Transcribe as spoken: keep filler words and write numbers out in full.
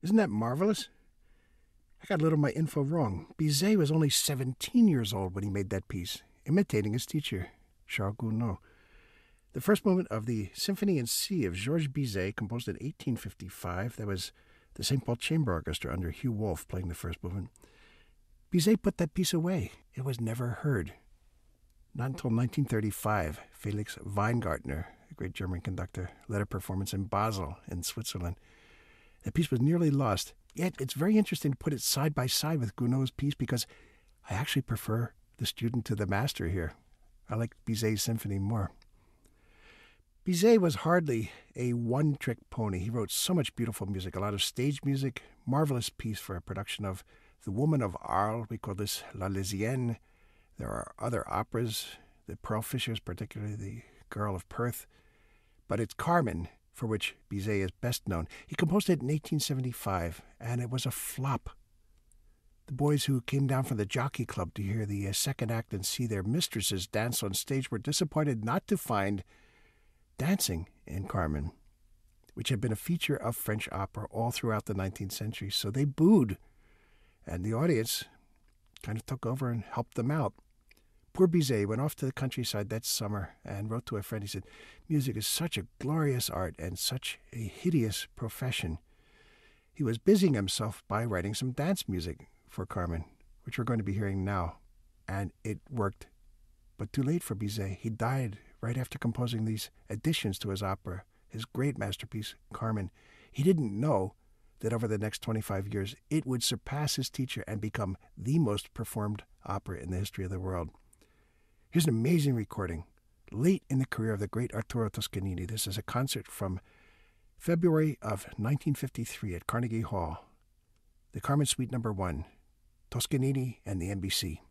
Isn't that marvelous? I got a little of my info wrong. Bizet was only seventeen years old when he made that piece, imitating his teacher, Charles Gounod. The first movement of the Symphony in C of Georges Bizet, composed in eighteen fifty-five, that was the Saint Paul Chamber Orchestra under Hugh Wolf playing the first movement. Bizet put that piece away. It was never heard. Not until nineteen thirty-five, Felix Weingartner, a great German conductor, led a performance in Basel in Switzerland. The piece was nearly lost. Yet it's very interesting to put it side by side with Gounod's piece because I actually prefer the student to the master here. I like Bizet's symphony more. Bizet was hardly a one-trick pony. He wrote so much beautiful music, a lot of stage music, marvelous piece for a production of The Woman of Arles. We call this La Lysienne. There are other operas, the Pearl Fishers, particularly The Girl of Perth. But it's Carmen, for which Bizet is best known. He composed it in eighteen seventy-five, and it was a flop. The boys who came down from the Jockey Club to hear the uh, second act and see their mistresses dance on stage were disappointed not to find dancing in Carmen, which had been a feature of French opera all throughout the nineteenth century. So they booed, and the audience kind of took over and helped them out. Poor Bizet went off to the countryside that summer and wrote to a friend. He said, "Music is such a glorious art and such a hideous profession." He was busying himself by writing some dance music for Carmen, which we're going to be hearing now, and it worked. But too late for Bizet. He died right after composing these additions to his opera, his great masterpiece, Carmen. He didn't know that over the next twenty-five years, it would surpass his teacher and become the most performed opera in the history of the world. Here's an amazing recording, late in the career of the great Arturo Toscanini. This is a concert from February of nineteen fifty-three at Carnegie Hall. The Carmen Suite number one, Toscanini and the N B C.